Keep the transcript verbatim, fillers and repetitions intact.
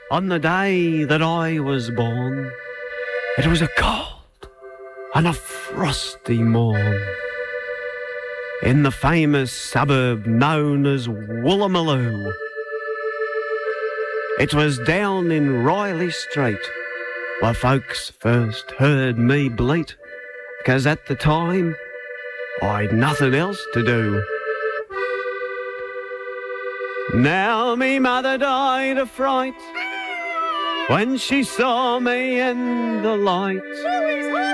on the day that I was born. It was a cold and a frosty morn in the famous suburb known as Woolloomooloo. It was down in Riley Street where folks first heard me bleat, 'cause at the time I'd nothing else to do. Now me mother died of fright when she saw me in the light.